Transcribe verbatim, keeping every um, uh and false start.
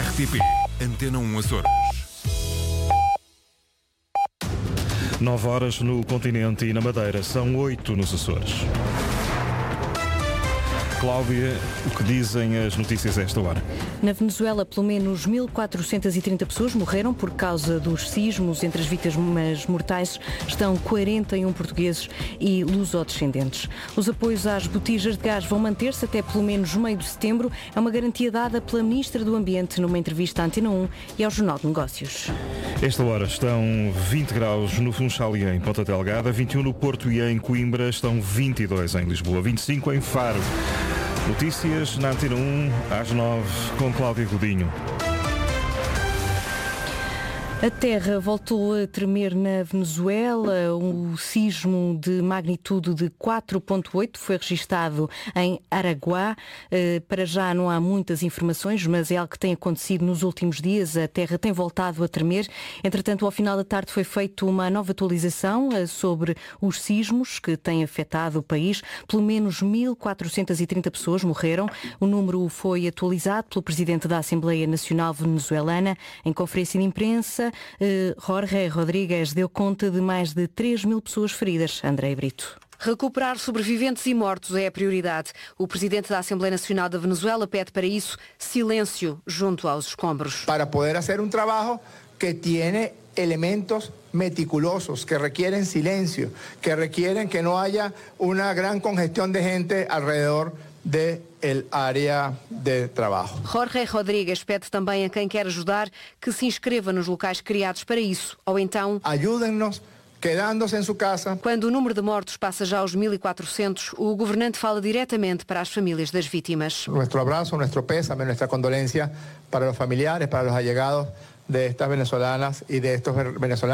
R T P Antena um Açores. Nove horas no continente e na Madeira, são oito nos Açores. Cláudia, o que dizem as notícias a esta hora? Na Venezuela, pelo menos mil quatrocentas e trinta pessoas morreram por causa dos sismos. Entre as vítimas mortais estão quarenta e um portugueses e lusodescendentes. Os apoios às botijas de gás vão manter-se até pelo menos meio de setembro. É uma garantia dada pela Ministra do Ambiente numa entrevista à Antena um e ao Jornal de Negócios. Esta hora estão vinte graus no Funchal e em Ponta Delgada, vinte e um no Porto e em Coimbra, estão vinte e dois em Lisboa, vinte e cinco em Faro. Notícias na Antena um, às nove, com Cláudia Godinho. A terra voltou a tremer na Venezuela. O sismo de magnitude de quatro vírgula oito foi registado em Araguá. Para já não há muitas informações, mas é algo que tem acontecido nos últimos dias. A terra tem voltado a tremer. Entretanto, ao final da tarde foi feita uma nova atualização sobre os sismos que têm afetado o país. Pelo menos mil quatrocentas e trinta pessoas morreram. O número foi atualizado pelo Presidente da Assembleia Nacional Venezuelana em conferência de imprensa. Jorge Rodríguez deu conta de mais de três mil pessoas feridas. André Brito. Recuperar sobreviventes e mortos é a prioridade. O Presidente da Assembleia Nacional da Venezuela pede para isso silêncio junto aos escombros. Para poder fazer um trabalho que tiene elementos meticulosos, que requieren silencio, que requieren que no haya una gran congestión de gente alrededor de el área de trabalho. Jorge Rodríguez pede também a quem quer ajudar que se inscreva nos locais criados para isso, ou então ajudem-nos quedando-se em sua casa. Quando o número de mortos passa já aos mil e quatrocentos, o governante fala diretamente para as famílias das vítimas. Nuestro abraço, nuestro pésame, nuestra condolencia para os familiares, para os allegados de estas venezolanas e de estos venezolanos.